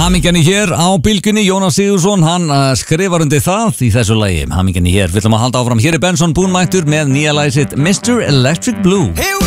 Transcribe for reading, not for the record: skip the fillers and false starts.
Hamingjan hér á bylgjunni, Jónas Sigurðsson, hann skrifar undir það í þessu lagi. Hamingjan hér, við ætlum að halda áfram. Hér er Benson búnmættur með nýja lagið sitt Mr. Electric Blue.